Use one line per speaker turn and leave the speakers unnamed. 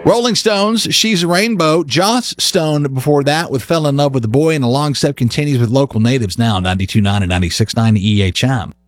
Rolling Stones, She's a Rainbow. Joss Stone before that with Fell in Love with a Boy, and the long step continues with local natives now, 92.9 and 96.9 EHM.